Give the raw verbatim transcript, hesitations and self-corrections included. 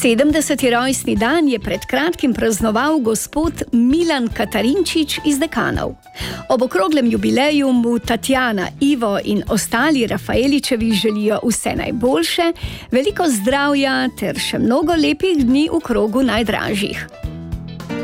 sedemdeseti rojstni dan je pred kratkim praznoval gospod Milan Katarinčič iz Dekanov. Ob okroglem jubileju mu Tatjana, Ivo in ostali Rafaeličevi želijo vse najboljše, veliko zdravja ter še mnogo lepih dni v krogu najdražjih.